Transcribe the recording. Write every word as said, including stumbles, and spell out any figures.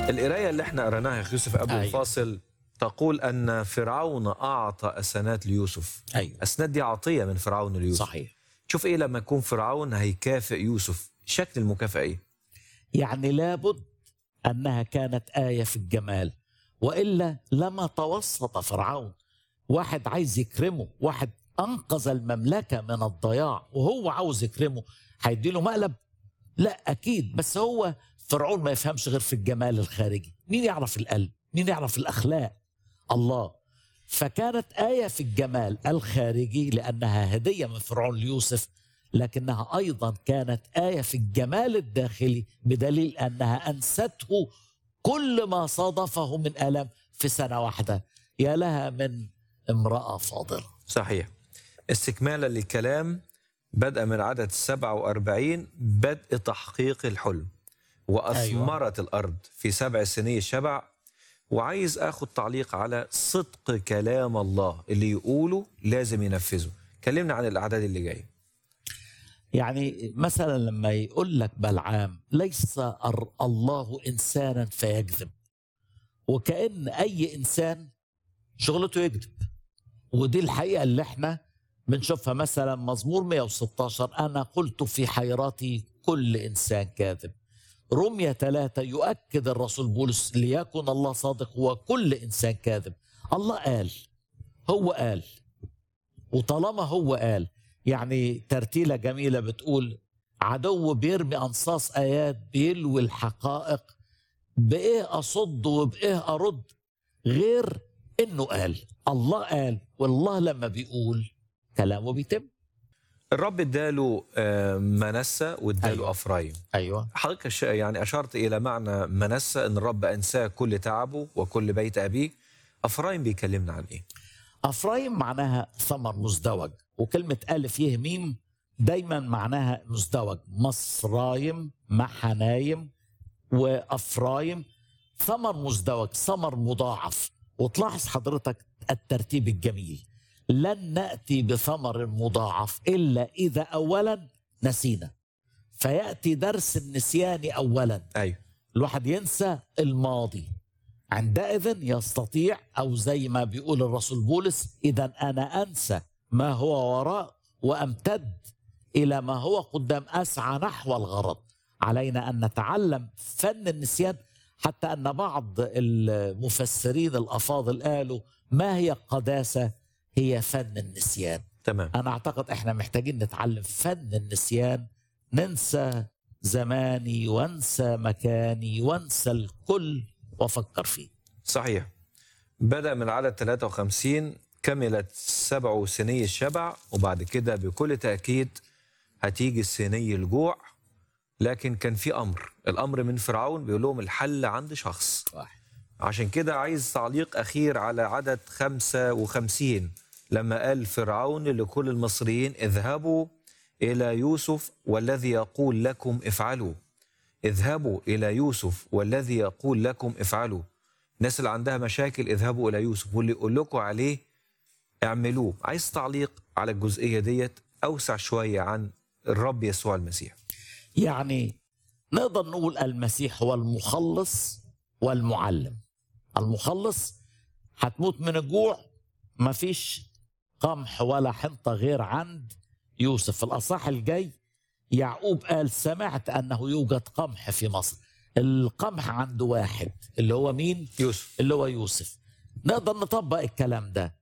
القراية اللي احنا قريناها يا أخي يوسف قبل أيوة. الفاصل تقول أن فرعون أعطى أسنات ليوسف. أيوة. أسنات دي عطية من فرعون ليوسف. صحيح. شوف إيه لما يكون فرعون هيكافئ يوسف، شكل المكافأة إيه؟ يعني لابد أنها كانت آية في الجمال، وإلا لما توسط فرعون. واحد عايز يكرمه، واحد أنقذ المملكة من الضياع وهو عاوز يكرمه، هيديله مقلب؟ لا أكيد. بس هو فرعون ما يفهمش غير في الجمال الخارجي. مين يعرف القلب؟ مين يعرف الأخلاق؟ الله. فكانت آية في الجمال الخارجي لأنها هدية من فرعون ليوسف، لكنها أيضا كانت آية في الجمال الداخلي بدليل أنها أنسته كل ما صادفه من ألم في سنة واحدة. يا لها من امرأة فاضلة. صحيح. استكمالا للكلام، بدء من عدد سبعة وأربعين بدء تحقيق الحلم، وأثمرت أيوة. الأرض في سبع سنين الشبع. وعايز أخذ تعليق على صدق كلام الله اللي يقوله لازم ينفذه. كلمنا عن الأعداد اللي جاي. يعني مثلا لما يقول لك بلعام ليس الله إنسانا فيكذب، وكأن أي إنسان شغلته يكذب. ودي الحقيقة اللي احنا بنشوفها. مثلا مزمور مئة وستة عشر أنا قلت في حيرتي كل إنسان كاذب. رمية ثلاثة يؤكد الرسول بولس ليكن الله صادق وكل إنسان كاذب. الله قال، هو قال، وطالما هو قال يعني ترتيلة جميلة بتقول عدو بيرمي أنصاص آيات بيلوي الحقائق، بإيه أصد وبإيه أرد غير إنه قال. الله قال، والله لما بيقول كلامه بيتم. الرب اداله منسى واداله أيوة. أفرايم. أيوة. حضرتك يعني أشرت إلى معنى منسى أن الرب أنساه كل تعبه وكل بيت أبيه. أفرايم بيكلمنا عن إيه؟ أفرايم معناها ثمر مزدوج، وكلمة ألف يه ميم دايما معناها مزدوج. مصرايم، محنايم، وأفرايم، ثمر مزدوج، ثمر مضاعف. وتلاحظ حضرتك الترتيب الجميل، لن نأتي بثمر مضاعف إلا إذا أولا نسينا، فيأتي درس النسيان أولا. أيوة. الواحد ينسى الماضي، عندئذ يستطيع، أو زي ما بيقول الرسول بولس إذا أنا أنسى ما هو وراء وأمتد إلى ما هو قدام، أسعى نحو الغرض. علينا أن نتعلم فن النسيان، حتى أن بعض المفسرين الأفاضل قالوا ما هي القداسة؟ هي فن النسيان. تمام. أنا أعتقد إحنا محتاجين نتعلم فن النسيان، ننسى زماني وانسى مكاني وانسى الكل وافكر فيه. صحيح. بدأ من عدد ثلاثة وخمسين، كملت سبع سني الشبع، وبعد كده بكل تأكيد هتيجي سني الجوع. لكن كان في أمر، الأمر من فرعون بيقول لهم الحل عند شخص واحد. عشان كده عايز تعليق أخير على عدد خمسة وخمسين لما قال فرعون لكل المصريين اذهبوا إلى يوسف والذي يقول لكم افعلوا. اذهبوا إلى يوسف والذي يقول لكم افعلوا. الناس اللي عندها مشاكل اذهبوا إلى يوسف، واللي يقول لكم عليه اعملوه. عايز تعليق على الجزئية ديت أوسع شوية عن الرب يسوع المسيح. يعني نقدر نقول المسيح هو المخلص والمعلم. المخلص، هتموت من الجوع، مفيش قمح ولا حنطة غير عند يوسف. في الأصحاح الجاي يعقوب قال سمعت أنه يوجد قمح في مصر. القمح عنده واحد اللي هو مين؟ يوسف. اللي هو يوسف. نقدر نطبق الكلام ده